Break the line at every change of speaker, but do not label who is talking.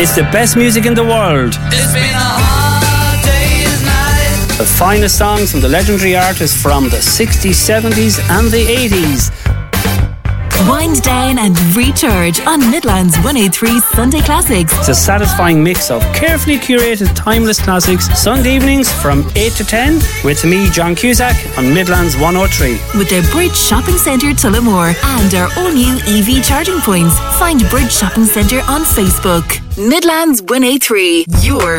It's the best music in the world.
It's been a hard day's night.
The finest songs from the legendary artists from the 60s, 70s and the 80s.
Wind down and recharge on Midlands 103 Sunday Classics.
It's a satisfying mix of carefully curated timeless classics. Sunday evenings from 8 to 10 with me, John Cusack, on Midlands 103.
With their Bridge Shopping Centre Tullamore and our all new EV charging points. Find Bridge Shopping Centre on Facebook. Midlands 103, your